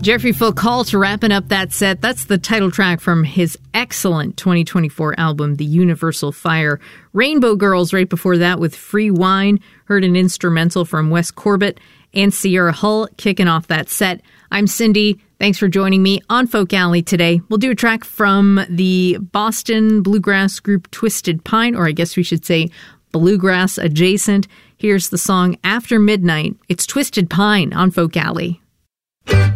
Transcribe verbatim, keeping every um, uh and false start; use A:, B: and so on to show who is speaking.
A: Jeffrey Foucault wrapping up that set. That's the title track from his excellent twenty twenty-four album, The Universal Fire. Rainbow Girls right before that with Free Wine. Heard an instrumental from Wes Corbett and Sierra Hull kicking off that set. I'm Cindy. Thanks for joining me on Folk Alley today. We'll do a track from the Boston bluegrass group Twisted Pine, or I guess we should say bluegrass adjacent. Here's the song After Midnight. It's Twisted Pine on Folk Alley.